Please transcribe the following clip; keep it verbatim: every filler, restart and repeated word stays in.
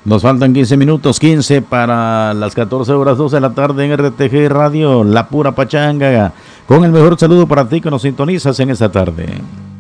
Nos faltan quince minutos, quince para las catorce horas doce de la tarde en R T G Radio, La Pura Pachanga. Con el mejor saludo para ti que nos sintonizas en esta tarde.